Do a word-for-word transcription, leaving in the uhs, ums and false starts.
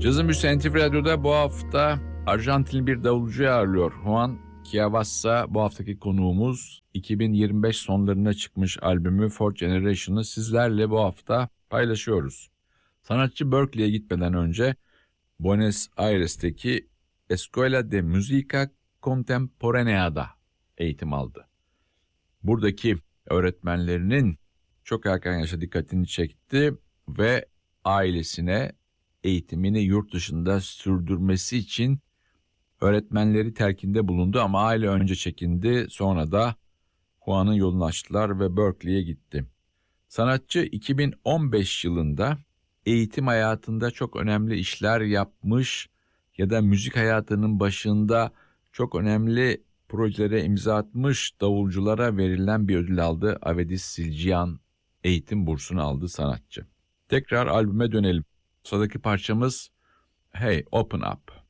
Cazın Büyüsü N T V Radyo'da bu hafta Arjantinli bir davulcuyu ağırlıyor. Juan Chiavazza bu haftaki konuğumuz. iki bin yirmi beş sonlarına çıkmış albümü Fourth Generation'ı sizlerle bu hafta paylaşıyoruz. Sanatçı Berkeley'e gitmeden önce Buenos Aires'teki Escuela de Música Contemporanea'da eğitim aldı. Buradaki öğretmenlerinin çok erken yaşta dikkatini çekti ve ailesine eğitimini yurt dışında sürdürmesi için öğretmenleri telkinde bulundu ama aile önce çekindi, sonra da Juan'ın yolunu açtılar ve Berkeley'e gitti. Sanatçı iki bin on beş yılında eğitim hayatında çok önemli işler yapmış ya da müzik hayatının başında çok önemli projelere imza atmış davulculara verilen bir ödül aldı. Avedis Silcian eğitim bursunu aldı sanatçı. Tekrar albüme dönelim. Sıradaki parçamız Hey Open Up.